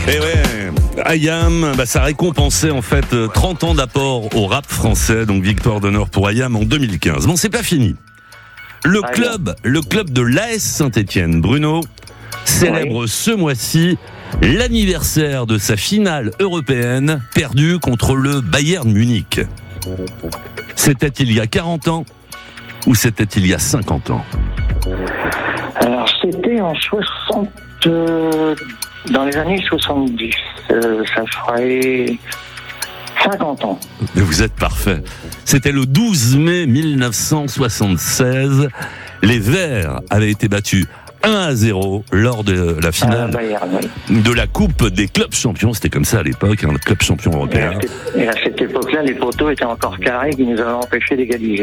Et ouais, IAM, ça récompensait en fait 30 ans d'apport au rap français, donc victoire d'honneur pour IAM en 2015. Bon, c'est pas fini. Le club de l'AS Saint-Étienne, Bruno, célèbre ce mois-ci l'anniversaire de sa finale européenne perdue contre le Bayern Munich. C'était il y a 40 ans ou c'était il y a 50 ans? Alors, c'était en 60... dans les années 70. Ça ferait 50 ans. Vous êtes parfait. C'était le 12 mai 1976. Les Verts avaient été battus 1-0 lors de la finale de la Coupe des clubs champions. C'était comme ça à l'époque, le club champion européen. Et à cette époque-là, les poteaux étaient encore carrés qui nous avaient empêché d'égaliser.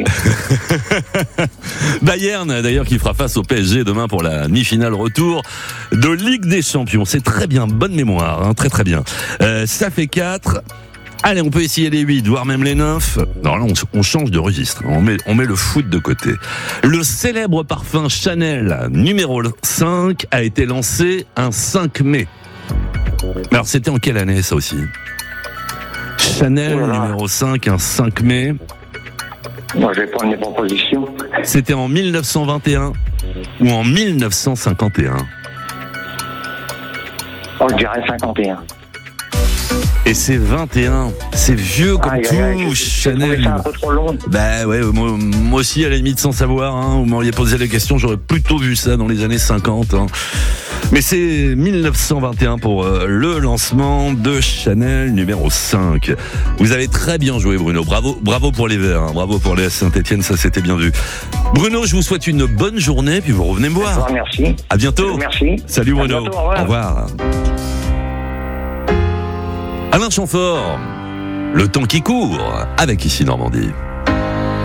Bayern, d'ailleurs, qui fera face au PSG demain pour la demi-finale retour de Ligue des Champions. C'est très bien, bonne mémoire, très très bien. Ça fait 4. Allez, on peut essayer les 8, voire même les 9. Non, là, on change de registre. On met le foot de côté. Le célèbre parfum Chanel numéro 5 a été lancé un 5 mai. Alors, c'était en quelle année, ça aussi? Chanel numéro 5, un 5 mai. Moi, je vais prendre les propositions. C'était en 1921 ou en 1951? Oh, je dirais 51. Et c'est 21, c'est vieux comme tout, Chanel. C'est un peu trop long. Ouais, moi aussi, à la limite, sans savoir, vous m'auriez posé la question, j'aurais plutôt vu ça dans les années 50. Mais c'est 1921 pour le lancement de Chanel numéro 5. Vous avez très bien joué, Bruno. Bravo pour les Verts, bravo pour les Saint-Étienne, ça c'était bien vu. Bruno, je vous souhaite une bonne journée, puis vous revenez me voir. Merci. À bientôt. Merci. Salut Bruno. Bientôt, au revoir. Alain Chamfort, le temps qui court, avec Ici Normandie.